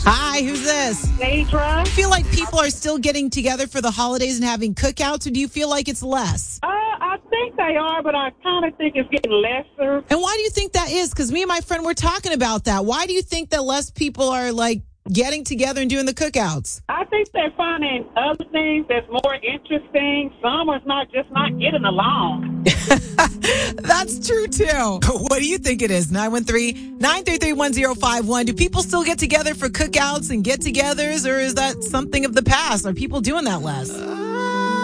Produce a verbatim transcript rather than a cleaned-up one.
Hi, who's this? Deidre. Do you feel like people are still getting together for the holidays and having cookouts, or do you feel like it's less? Uh, I think they are, but I kind of think it's getting lesser. And why do you think that is? Because me and my friend were talking about that. Why do you think that less people are like getting together and doing the cookouts? I think they're finding other things that's more interesting. Some are not just not getting along. That's true, too. What do you think it is? nine one three, nine three three, one zero five one. Do people still get together for cookouts and get-togethers, or is that something of the past? Are people doing that less?